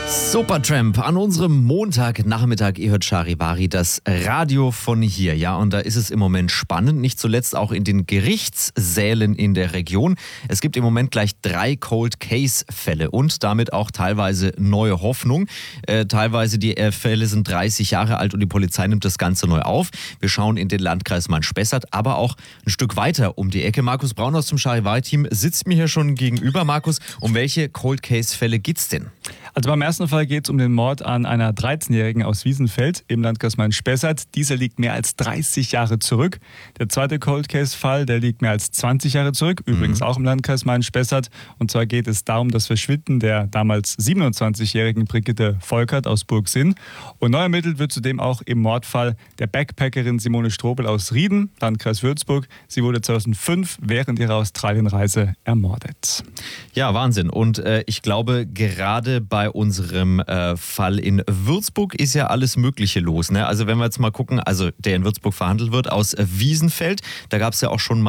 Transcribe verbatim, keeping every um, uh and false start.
Supertramp an unserem Montagnachmittag. Ihr hört Charivari, das Radio von hier. Ja, und da ist es im Moment spannend, nicht zuletzt auch in den Gerichtssälen in der Region. Es gibt im Moment gleich drei Cold-Case-Fälle und damit auch teilweise neue Hoffnung. Äh, teilweise die äh, Fälle sind dreißig Jahre alt und die Polizei nimmt das Ganze neu auf. Wir schauen in den Landkreis Main-Spessart, aber auch ein Stück weiter um die Ecke. Markus Braun aus dem Charivari-Team sitzt mir hier schon gegenüber. Markus, um welche Cold-Case-Fälle geht's denn? Also beim ersten Fall geht es um den Mord an einer dreizehnjährigen aus Wiesenfeld im Landkreis Main-Spessart. Dieser liegt mehr als dreißig Jahre zurück. Der zweite Cold-Case-Fall, der liegt mehr als zwanzig Jahre zurück, übrigens mhm. auch im Landkreis Main-Spessart. Und zwar geht es da um das Verschwinden der damals siebenundzwanzigjährigen Brigitte Volkert aus Burgsinn. Und neu ermittelt wird zudem auch im Mordfall der Backpackerin Simone Strobel aus Rieden, Landkreis Würzburg. Sie wurde zweitausendfünf während ihrer Australienreise ermordet. Ja, Wahnsinn. Und äh, ich glaube, gerade bei unserem äh, Fall in Würzburg ist ja alles Mögliche los. Ne? Also wenn wir jetzt mal gucken, also der in Würzburg verhandelt wird aus äh, Wiesenfeld, da gab es ja auch schon mal